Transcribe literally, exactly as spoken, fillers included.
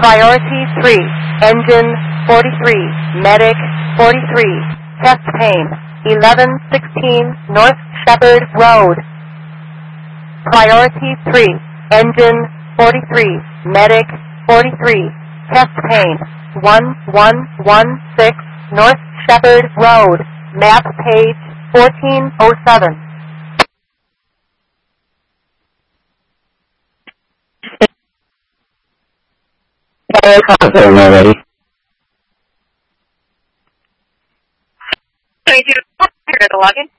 Priority three, engine forty-three, medic forty-three, chest pain, eleven sixteen North Shepherd Road. Priority three, engine forty-three, medic forty-three, chest pain, one one one six North Shepherd Road, map page fourteen oh seven. Console already. twenty-two, here to the login.